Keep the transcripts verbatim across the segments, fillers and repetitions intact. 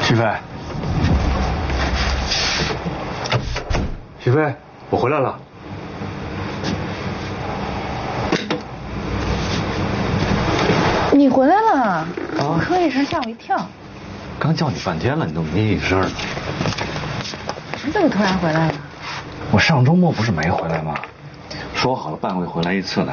许飞，许飞，我回来了。 你回来了？啊！呵一声吓我一跳。 刚叫你半天了，你都没应声呢。 你怎么突然回来了？ 我上周末不是没回来吗？说好了半个月回来一次的。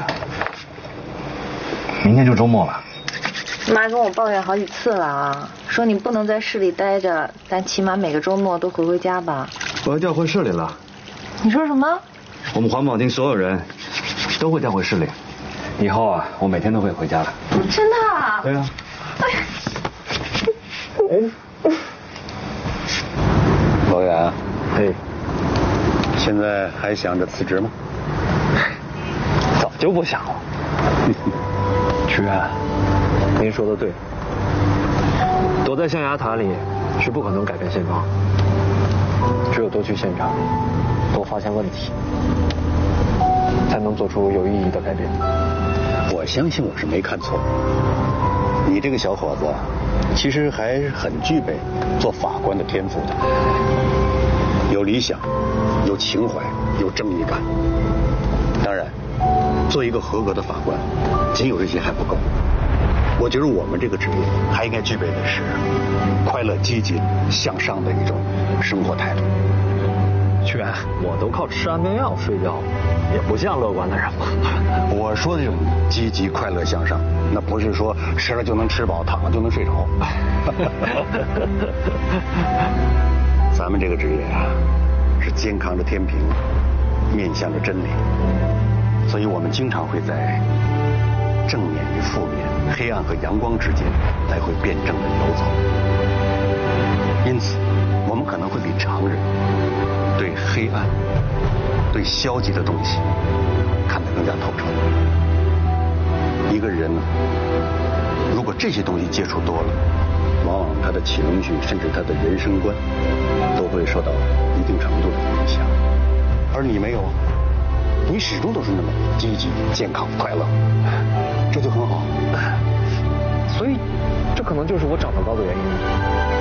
明天就周末了。 妈跟我抱怨好几次了啊，说你不能在市里待着，但起码每个周末都回回家吧。 我要调回市里了。 你说什么？ 我们环保厅所有人都会调回市里。以后啊，我每天都会回家的。 真的啊？ 对啊。 哎呀。 哎。老远，嘿，现在还想着辞职吗？ 早就不想了。曲源，您说的对，躲在象牙塔里是不可能改变现状，只有多去现场，多发现问题，才能做出有意义的改变。 我相信我是没看错，你这个小伙子其实还是很具备做法官的天赋的，有理想，有情怀，有正义感。当然，做一个合格的法官，仅有这些还不够。我觉得我们这个职业还应该具备的是快乐、积极、向上的一种生活态度。 曲源，我都靠吃安眠药睡觉，也不像乐观的人嘛。 我说的这种积极、快乐、向上，那不是说吃了就能吃饱，躺了就能睡着。咱们这个职业啊，是肩扛着天平，面向着真理，所以我们经常会在正面与负面、黑暗和阳光之间来回辩证的游走。因此，我们可能会比常人对黑暗、对消极的东西看得更加透彻。一个人呢，如果这些东西接触多了，往往他的情绪甚至他的人生观都会受到一定程度的影响。而你没有，你始终都是那么积极、健康、快乐，这就很好。 所以，这可能就是我长得高的原因。